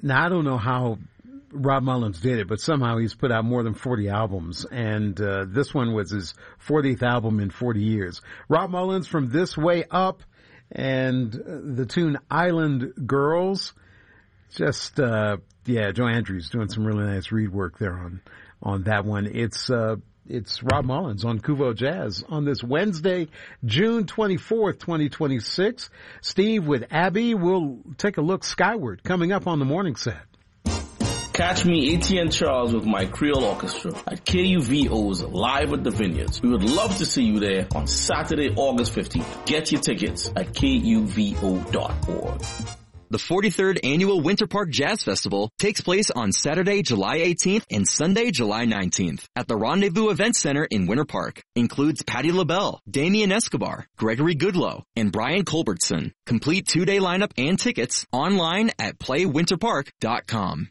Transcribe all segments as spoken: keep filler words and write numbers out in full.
now I don't know how Rob Mullins did it, but somehow he's put out more than forty albums, and uh, this one was his fortieth album in forty years. Rob Mullins from This Way Up, and the tune Island Girls. Just, uh, yeah, Joe Andrews doing some really nice reed work there on, on that one. It's, uh, it's Rob Mullins on Kuvo Jazz on this Wednesday, June twenty-fourth, twenty twenty-six. Steve with Abby will take a look skyward coming up on the morning set. Catch me, A T N Charles, with my Creole Orchestra at K U V O's Live at the Vineyards. We would love to see you there on Saturday, August fifteenth. Get your tickets at K U V O dot org. The forty-third Annual Winter Park Jazz Festival takes place on Saturday, July eighteenth and Sunday, July nineteenth at the Rendezvous Event Center in Winter Park. Includes Patti LaBelle, Damian Escobar, Gregory Goodloe, and Brian Culbertson. Complete two-day lineup and tickets online at play winter park dot com.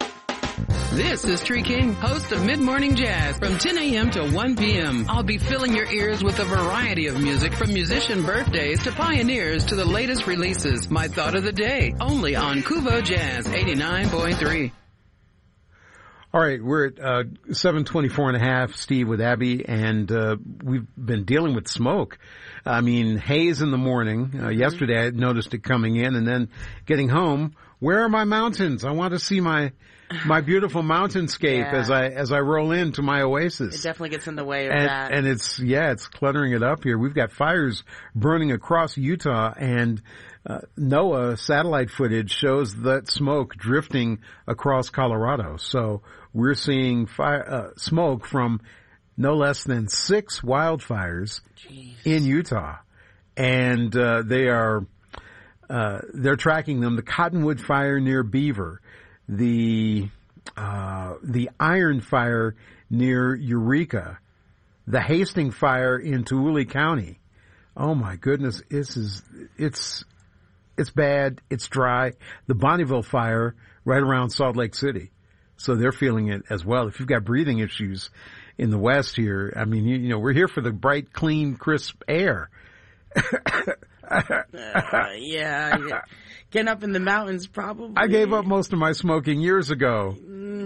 This is Tree King, host of Mid Morning Jazz from ten a.m. to one p.m. I'll be filling your ears with a variety of music from musician birthdays to pioneers to the latest releases. My thought of the day, only on Kuvo Jazz eighty-nine point three. All right, we're at uh, seven twenty-four and a half, Steve with Abby, and uh, we've been dealing with smoke. I mean, haze in the morning. Uh, mm-hmm. Yesterday I noticed it coming in, and then getting home, where are my mountains? I want to see my my beautiful mountainscape yeah. as I as I roll into my oasis. It definitely gets in the way of and, that. And it's, yeah, it's cluttering it up here. We've got fires burning across Utah, and uh, NOAA satellite footage shows that smoke drifting across Colorado. So we're seeing fire, uh, smoke from no less than six wildfires Jeez. in Utah. And uh, they are uh, they're tracking them. The Cottonwood Fire near Beaver, the uh the Iron Fire near Eureka, the Hastings Fire in Tooele County. Oh my goodness, this is it's it's bad, it's dry. The Bonneville Fire right around Salt Lake City. So they're feeling it as well. If you've got breathing issues in the West here, I mean, you, you know, we're here for the bright, clean, crisp air. uh, yeah, yeah. Getting up in the mountains, probably. I gave up most of my smoking years ago.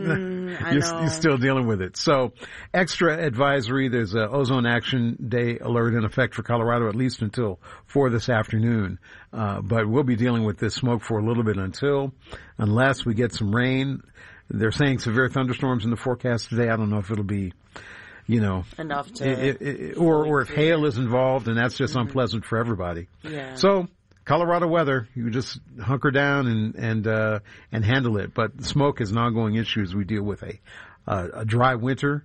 Mm, I you're, know. You're still dealing with it. So, extra advisory. There's a Ozone Action Day alert in effect for Colorado, at least until four this afternoon. Uh, but we'll be dealing with this smoke for a little bit until, unless we get some rain. They're saying severe thunderstorms in the forecast today. I don't know if it'll be, you know, enough to, it, it, or or if hail is involved, and that's just mm-hmm. unpleasant for everybody. Yeah. So. Colorado weather, you just hunker down and and uh, and handle it. But smoke is an ongoing issue as we deal with a uh, a dry winter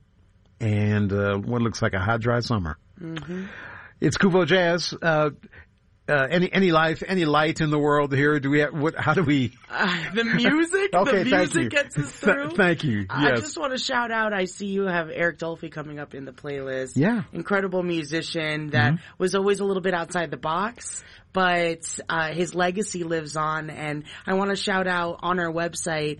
and uh, what looks like a hot, dry summer. Mm-hmm. It's Kuvo Jazz. Uh, uh, any any life, any light in the world here? Do we? Have, what? How do we? Uh, the music. okay, the thank music you. gets us through. Th- thank you. Yes. I just want to shout out. I see you have Eric Dolphy coming up in the playlist. Yeah, incredible musician that mm-hmm. was always a little bit outside the box. But uh his legacy lives on, and I want to shout out on our website.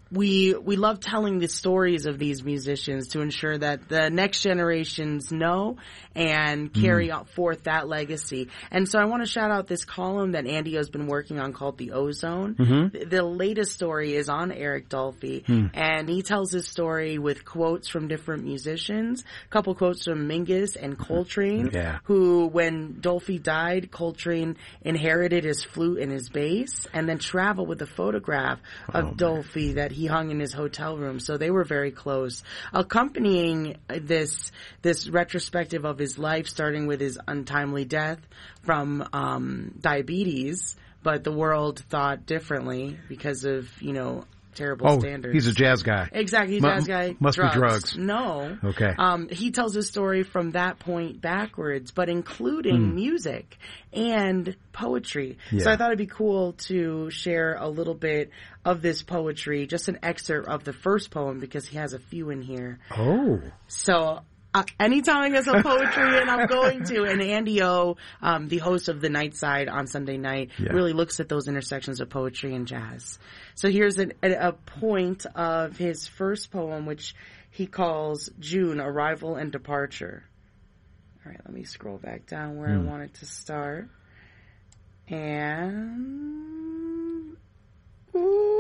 We we love telling the stories of these musicians to ensure that the next generations know and carry mm. forth that legacy. And so I want to shout out this column that Andy has been working on called The Ozone. Mm-hmm. The, the latest story is on Eric Dolphy, mm. and he tells his story with quotes from different musicians. A couple quotes from Mingus and Coltrane, yeah. who, when Dolphy died, Coltrane inherited his flute and his bass, and then traveled with a photograph of oh, Dolphy man. that he He hung in his hotel room, so they were very close. Accompanying this this retrospective of his life, starting with his untimely death from um, diabetes, but the world thought differently because of, you know, terrible oh, standards. He's a jazz guy. Exactly, he's a jazz guy. Must drugs. be drugs. No. Okay. Um, he tells his story from that point backwards, but including mm. music and poetry. Yeah. So I thought it'd be cool to share a little bit of this poetry, just an excerpt of the first poem, because he has a few in here. Oh. So Uh, anytime I get some poetry, and I'm going to, and Andy O, um, the host of The Night Side on Sunday night, yeah. really looks at those intersections of poetry and jazz. So here's an, a, a point of his first poem, which he calls June, Arrival and Departure. All right, let me scroll back down where mm. I wanted to start. And... Ooh,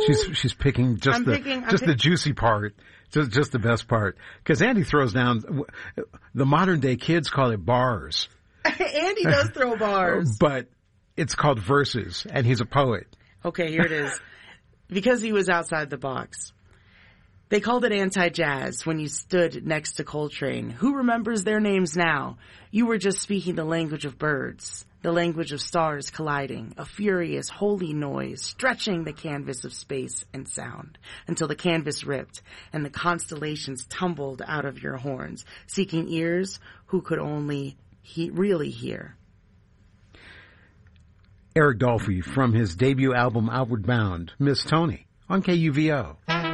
She's she's picking just I'm the picking- I'm just the pick- juicy part, just just the best part. Because Andy throws down. The modern day kids call it bars, Andy does throw bars. but it's called verses, and he's a poet. Okay, here it is. Because he was outside the box. They called it anti-jazz when you stood next to Coltrane. Who remembers their names now? You were just speaking the language of birds, the language of stars colliding, a furious, holy noise stretching the canvas of space and sound until the canvas ripped and the constellations tumbled out of your horns, seeking ears who could only he- really hear. Eric Dolphy from his debut album Outward Bound, Miss Tony on K U V O.